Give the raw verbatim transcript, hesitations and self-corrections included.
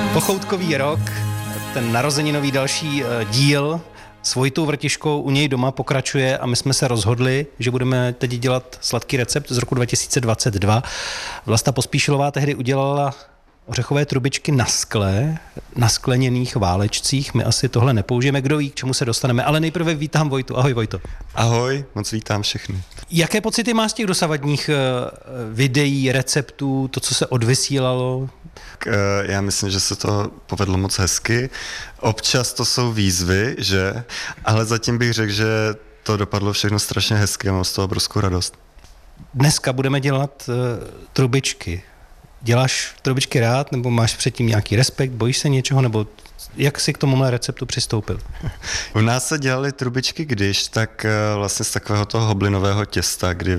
Pochoutkový rok, ten narozeninový další díl s Vojtou Vrtiškou u něj doma pokračuje a my jsme se rozhodli, že budeme teď dělat sladký recept z roku dva tisíce dvacet dva. Vlasta Pospíšilová tehdy udělala ořechové trubičky na skle, na skleněných válečcích. My asi tohle nepoužijeme, kdo ví, k čemu se dostaneme, ale nejprve vítám Vojtu. Ahoj, Vojto. Ahoj, moc vítám všechny. Jaké pocity máš z těch dosavadních videí, receptů, to, co se odvysílalo? Já myslím, že se to povedlo moc hezky. Občas to jsou výzvy, že? Ale zatím bych řekl, že to dopadlo všechno strašně hezky a mám z toho obrovskou radost. Dneska budeme dělat uh, trubičky. Děláš trubičky rád, nebo máš předtím nějaký respekt, bojíš se něčeho, nebo jak jsi k tomuhle receptu přistoupil? U nás se dělaly trubičky když, tak vlastně z takového toho hoblinového těsta, kdy